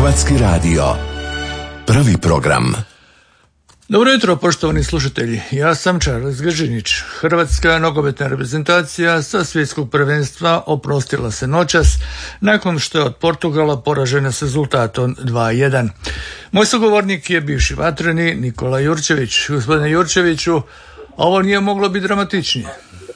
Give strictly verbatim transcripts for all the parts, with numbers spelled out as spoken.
Hrvatski radio. Prvi program. Dobro jutro, poštovani slušatelji. Ja sam Charles Gržinić. Hrvatska nogometna reprezentacija sa svjetskog prvenstva oprostila se noćas nakon što je od Portugala poražena s rezultatom dva jedan. Moj sugovornik je bivši vatreni Nikola Jurčević. Gospodine Jurčeviću, ovo nije moglo biti dramatičnije.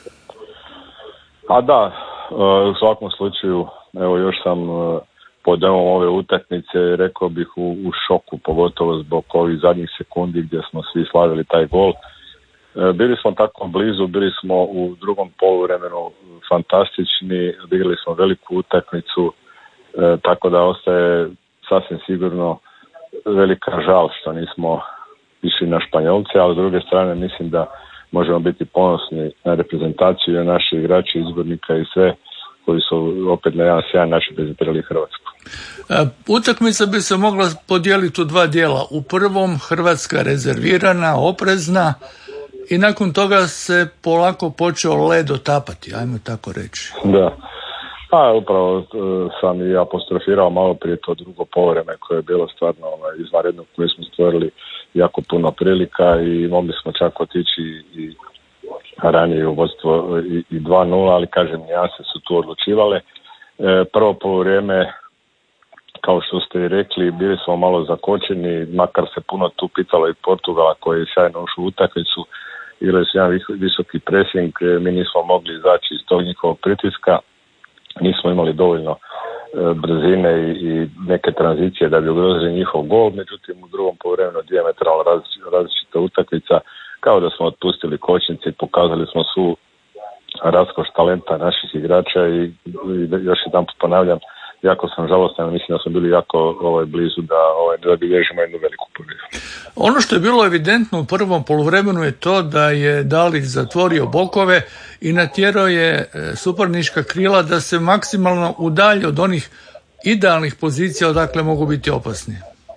A da, u svakom slučaju, evo još sam pod dojmom ove utakmice, rekao bih u, u šoku, pogotovo zbog ovih zadnjih sekundi gdje smo svi slavili taj gol. Bili smo tako blizu, bili smo u drugom poluvremenu fantastični, odigrali smo veliku utakmicu, tako da ostaje sasvim sigurno velika žal što nismo išli na Španjolce, ali s druge strane mislim da možemo biti ponosni na reprezentaciju i na naše igrače, izbornika i sve koji su opet na jedan sjajan način prezentirali Hrvatsku. Utakmica bi se mogla podijeliti u dva dijela. U prvom Hrvatska rezervirana, oprezna i nakon toga se polako počeo led otapati, ajmo tako reći. Da, pa upravo sam i apostrofirao malo prije to drugo poluvreme koje je bilo stvarno ovaj, izvanredno, koje smo stvorili jako puno prilika i mogli smo čak otići i ranije u vodstvo i, i dva nula, ali kažem, nijanse su tu odlučivale. E, prvo poluvreme, kao što ste i rekli, bili smo malo zakočeni, makar se puno tu pitalo i Portugala koji je sjajno ušao u utakmicu, igrali su jedan visoki pressing, mi nismo mogli izaći iz tog njihovog pritiska, nismo imali dovoljno e, brzine i, i neke tranzicije da bi ugrozili njihov gol, međutim u drugom poluvremenu dijametralno različita, različita utakmica, kao da smo otpustili kočnice i pokazali smo svu raskoš talenta naših igrača i, i još jedan ponavljam, jako sam žalostan, mislim da smo bili jako ovaj, blizu da ovaj, da bilježimo jednu veliku pobjedu. Ono što je bilo evidentno u prvom poluvremenu je to da je Dalić zatvorio bokove i natjerao je suparnička krila da se maksimalno udalje od onih idealnih pozicija odakle mogu biti opasni.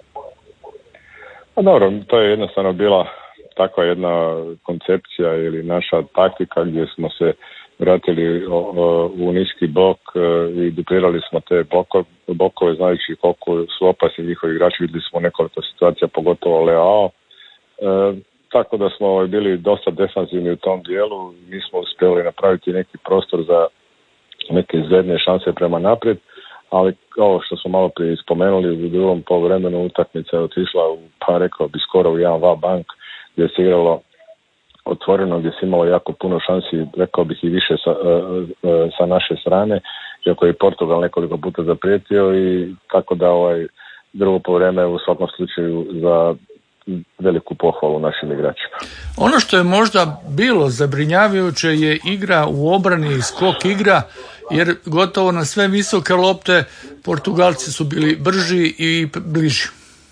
Pa dobro, to je jednostavno bila takva jedna koncepcija ili naša taktika gdje smo se vratili u niski blok i duplirali smo te blokove, blokove znajući koliko su opasni njihovi igrači. Vidjeli smo nekoliko situacija, pogotovo Leao. E, tako da smo bili dosta defanzivni u tom dijelu. Nismo uspjeli napraviti neki prostor za neke izgledne šanse prema naprijed, ali ovo što smo malo prije spomenuli, u drugom poluvremenu utakmica je otišla u, pa rekao bi skoro u jedan va bank, gdje se igralo otvoreno, gdje se imalo jako puno šansi, rekao bih i više sa, sa naše strane, iako je Portugal nekoliko puta zaprijetio i tako da ovaj drugo poluvreme u svakom slučaju za veliku pohvalu našim igračima. Ono što je možda bilo zabrinjavajuće je igra u obrani i skok igra, jer gotovo na sve visoke lopte Portugalci su bili brži i bliži.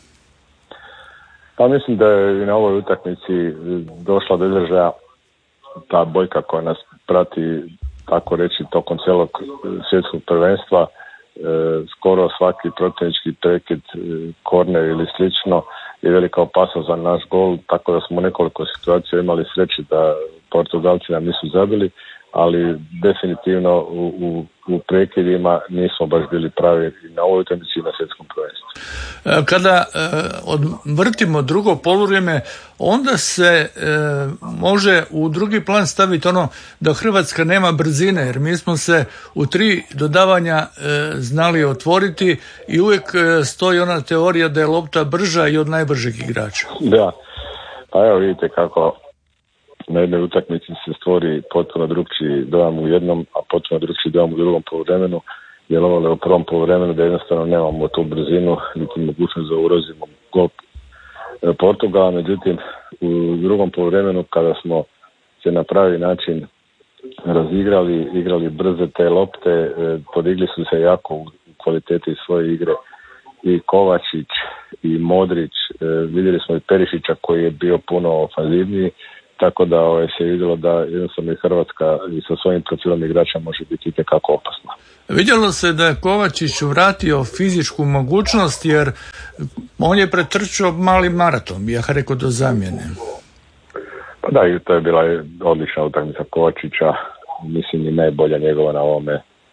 Pa mislim da je i na ovoj utakmici došla do izražaja ta bojka koja nas prati, tako reći, tokom cijelog svjetskog prvenstva. E, skoro svaki protivnički prekid, e, korner ili slično je velika opasnost za naš gol, tako da smo nekoliko situacija imali sreće da Portugalci nam nisu zabili, ali definitivno u, u, u prekidima nismo baš bili pravi i na ovoj utakmici i na svjetskom prvenstvu. Kada e, odvrtimo drugo poluvrijeme, onda se e, može u drugi plan staviti ono da Hrvatska nema brzine, jer mi smo se u tri dodavanja e, znali otvoriti i uvijek e, stoji ona teorija da je lopta brža i od najbržeg igrača. Da, pa evo vidite kako na jednoj utakmici se stvori potpuno drugčiji dojam u jednom, a potpuno drugčiji dojam u drugom poluvremenu. Djelovalo je u prvom poluvremenu da jednostavno nemamo tu brzinu, niti mogućnost da ugrozimo gol Portugala. Međutim, u drugom poluvremenu kada smo se na pravi način razigrali, igrali brze te lopte, podigli su se jako u kvaliteti svoje igre i Kovačić i Modrić, vidjeli smo i Perišića koji je bio puno ofanzivniji, tako da ovaj, se je vidjelo da jednostavno i Hrvatska i sa svojim profilom igrača može biti itekako opasna. Vidjelo se da je Kovačić vratio fizičku mogućnost jer on je pretrčao mali maraton, bih ja rekao, do zamjene. Pa da, i to je bila odlična utakmica Kovačića, mislim i najbolja njegova na ovome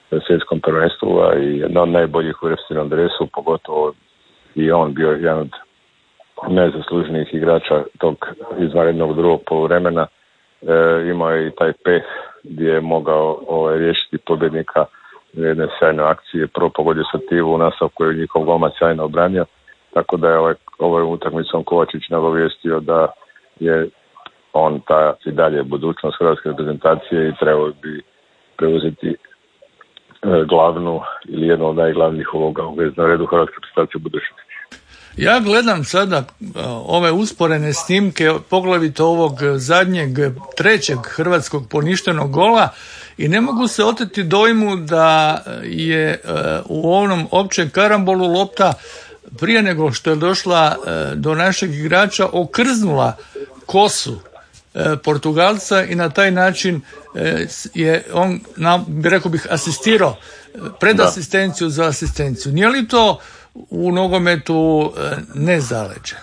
svjetskom prvenstvu, a i jedna od najboljih u reprezentativnom dresu, pogotovo i on bio jedan od najzaslužnijih igrača tog izvanrednog drugog poluvremena. E, imao je i taj peh gdje je mogao ovaj, riješiti pobjednika jedne sjajne akcije, prvo pogodio sativu u nastavku je njihov golman sjajno obranio, tako da je ovaj, ovaj utakmicom Kovačić nagovijestio da je on ta i dalje budućnost hrvatske reprezentacije i trebao bi preuzeti e, glavnu ili jednu od najglavnijih uloga u veznom redu hrvatske reprezentacije u budućnosti. Ja gledam sada ove usporene snimke, poglavito ovog zadnjeg, trećeg hrvatskog poništenog gola i ne mogu se oteti dojmu da je u onom općem karambolu lopta prije nego što je došla do našeg igrača okrznula kosu Portugalca i na taj način je on, rekao bih, asistirao pred asistenciju za asistenciju. Nije li to u nogometu ne zaleđe?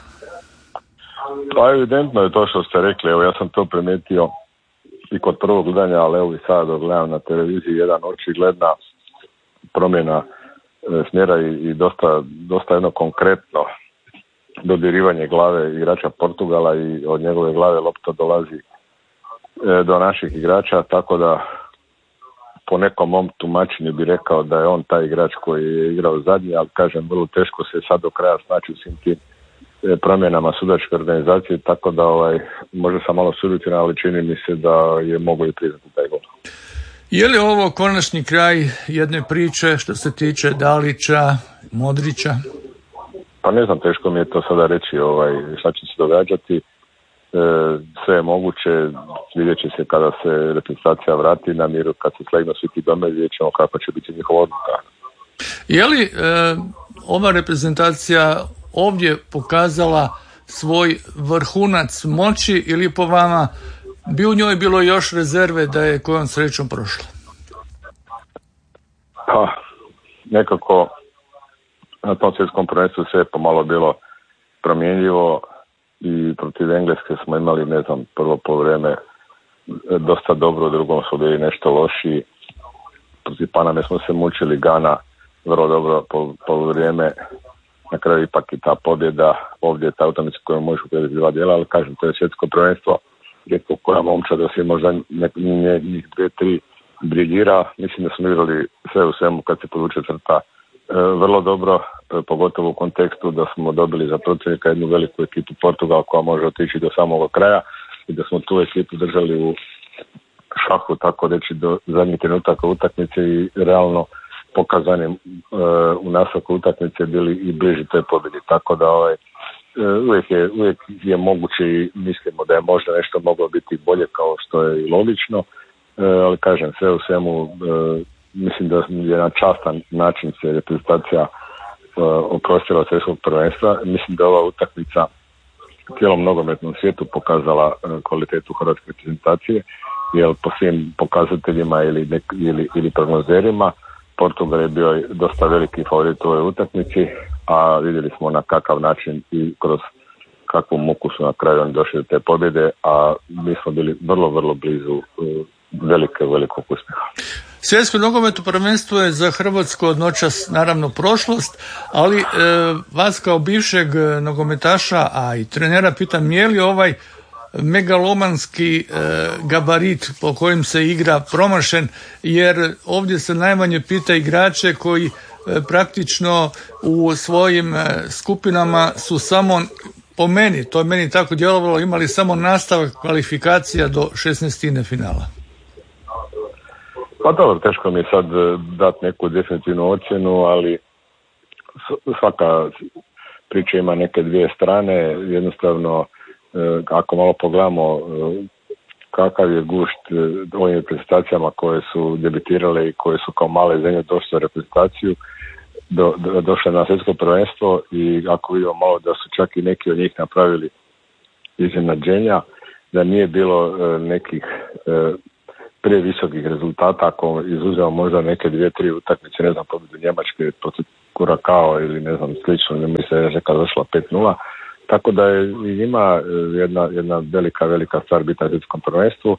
Pa evidentno je to što ste rekli, evo ja sam to primijetio i kod prvog gledanja, ali evo i sada dok gledam na televiziji, jedan očigledna promjena e, smjera i, i dosta, dosta jedno konkretno dodirivanje glave igrača Portugala i od njegove glave lopta dolazi e, do naših igrača, tako da po nekom mom tumačenju bi rekao da je on taj igrač koji je igrao zadnji, ali kažem, vrlo teško se sad do kraja snaći u svim tim promjenama sudačke organizacije, tako da ovaj, možda sam malo subjektivan, ali čini mi se da je mogo i priznati taj gol. Je li ovo konačni kraj jedne priče što se tiče Dalića, Modrića? Pa ne znam, teško mi je to sada reći ovaj, šta će se događati. E, sve je moguće, vidjet će se kada se reprezentacija vrati na miru, kad se slegnu svi ti dome, vidjet ćemo kako će biti njihova odluka. Je li e, ova reprezentacija ovdje pokazala svoj vrhunac moći ili po vama bi u njoj bilo još rezerve da je kojom srećom prošla? Pa, nekako na tom svjetskom prvenstvu sve je pomalo bilo promjenjivo i protiv Engleske smo imali, ne znam, prvo poluvreme dosta dobro, u drugom smo bili nešto lošiji. Protiv Paname smo se mučili, Gana vrlo dobro poluvrijeme. Na kraju ipak i ta pobjeda, ovdje je ta utakmica koju možeš uprediti dva dijela, ali kažem, to je svjetsko prvenstvo, rijetko koja momča da se možda njih dvije, tri briljira. Mislim da smo igrali sve u svemu kad se podvuče crta e, vrlo dobro, e, pogotovo u kontekstu da smo dobili za protivnika jednu veliku ekipu Portugal koja može otići do samog kraja i da smo tu ekipu držali u šahu, tako reći, do zadnjih trenutaka utakmice i realno pokazanim e, u nastavku utakmice bili i bliži toj pobjedi, tako da ovaj, e, uvijek, je, uvijek je moguće i mislimo da je možda nešto moglo biti bolje, kao što je i logično, e, ali kažem, sve u svemu e, mislim da je na častan način se reprezentacija e, oprostila svjetskog prvenstva. Mislim da ova utakmica cijelom nogometnom svijetu pokazala e, kvalitetu hrvatske reprezentacije, jer po svim pokazateljima ili, nek, ili, ili prognozerima Portugal je bio dosta veliki favorit u ovoj utakmici, a vidjeli smo na kakav način i kroz kakvu muku su na kraju oni došli do te pobjede, a mi smo bili vrlo, vrlo blizu velike, velikog uspjeha. Svjetsko nogometno prvenstvo je za Hrvatsku od noćas naravno prošlost, ali e, vas kao bivšeg nogometaša, a i trenera pitam, je li ovaj megalomanski e, gabarit po kojim se igra promašen, jer ovdje se najmanje pita igrače koji e, praktično u svojim e, skupinama su samo, po meni, to je meni tako djelovalo, imali samo nastavak kvalifikacija do šesnaestine finala. Pa dobro, teško mi je sad dati neku definitivnu ocjenu, ali svaka priča ima neke dvije strane, jednostavno ako malo pogledamo kakav je gušt ovim reprezentacijama koje su debitirale i koje su kao male zemlje došle u reprezentaciju, do, do, došle na svjetsko prvenstvo, i ako vidimo malo da su čak i neki od njih napravili iznenađenja, da nije bilo nekih previsokih rezultata, ako izuzemo možda neke dvije, tri utakmice, ne znam, pobjedu Njemačke protiv Kurakao ili ne znam, slično, ne mislim da je neka došla pet nula. Tako da je ima jedna, jedna velika, velika stvar biti na svjetskom prvenstvu.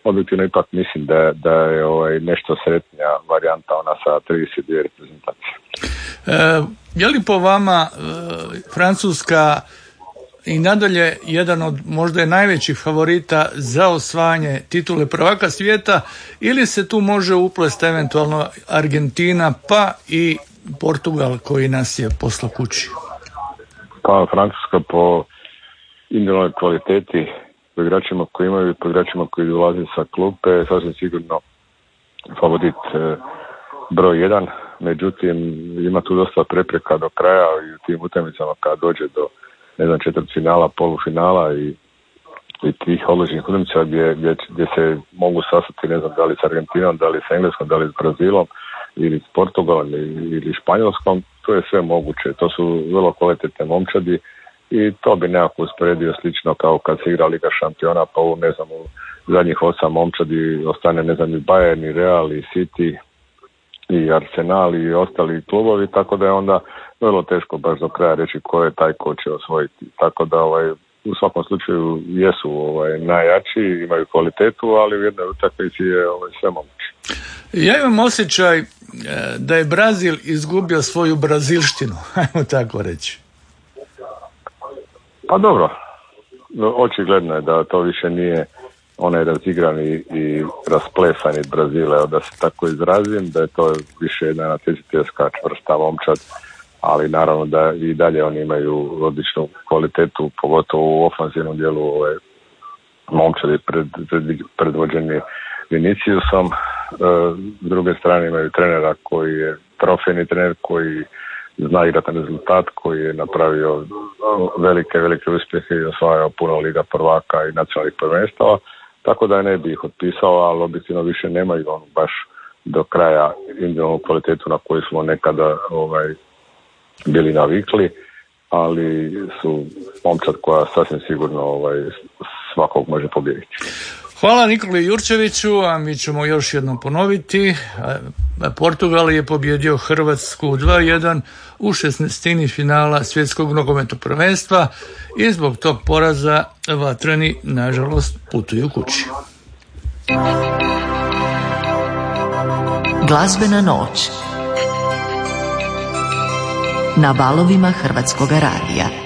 objektivno ipak mislim da, da je ovaj, nešto sretnija varijanta ona sa trideset dvije reprezentacije. E, je li po vama e, Francuska i nadalje jedan od možda je najvećih favorita za osvajanje titule prvaka svijeta, ili se tu može uplesti eventualno Argentina pa i Portugal koji nas je poslao kući? Pa Francuska po individualnoj kvaliteti, po igračima koji imaju, po igračima koji dolaze sa klupe, sasvim sigurno favorit e, broj jedan. Međutim, ima tu dosta prepreka do kraja i u tim utakmicama kad dođe do ne znam, četvrtfinala, polufinala i, i tih odloženih utakmica gdje, gdje, gdje se mogu sastati, ne znam, da li s Argentinom, da li s Engleskom, da li s Brazilom ili s Portugalom ili, ili Španjolskom, to je sve moguće. To su vrlo kvalitetne momčadi i to bi nekako usporedio slično kao kad se igra Liga šampiona, pa u, ne znam, u zadnjih osam momčadi ostane, ne znam, i Bayern, i Real, i City, i Arsenal i ostali klubovi, tako da je onda vrlo teško baš do kraja reći ko je taj ko će osvojiti. Tako da ovaj, u svakom slučaju jesu ovaj, najjači, imaju kvalitetu, ali u jednoj utakmici je ovaj, sve moguće. Ja imam osjećaj da je Brazil izgubio svoju brazilštinu, ajmo tako reći. Pa dobro, očigledno je da to više nije onaj razigrani i rasplesani Brazile, da se tako izrazim, da je to više jedna natjecateljska čvrsta momčad, ali naravno da i dalje oni imaju odličnu kvalitetu, pogotovo u ofanzivnom dijelu ove momčadi pred, pred, predvođeni Viniciusom. E, s druge strane imaju trenera koji je trofejni trener, koji zna igrati na rezultat, koji je napravio velike, velike uspjehe i osvajao puno liga prvaka i nacionalnih prvenstava. Tako da ne bi ih otpisao, ali objektivno više nemaju ono baš do kraja individualnu kvalitetu na koju smo nekada ovaj, bili navikli, ali su momčad koja sasvim sigurno ovaj, svakog može pobijediti. Hvala Nikoli Jurčeviću, a mi ćemo još jednom ponoviti. Portugal je pobjedio Hrvatsku dva jedan u šesnaestini finala svjetskog nogometnog prvenstva i zbog tog poraza vatreni nažalost putuju kući. Glazbena noć na valovima Hrvatskoga radija.